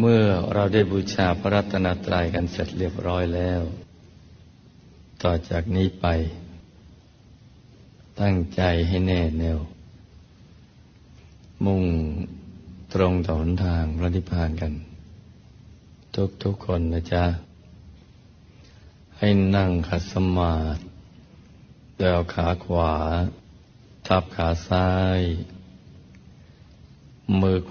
เมื่อเราได้บูชาพระรัตนตรัยกันเสร็จเรียบร้อยแล้ว ต่อจากนี้ไปตั้งใจให้แน่แน่วมุ่งตรงต่อหนทางพระนิพพานกันทุกคนนะจ๊ะให้นั่งขัดสมาธิโดยเอาขาขวาทับขาซ้ายมือ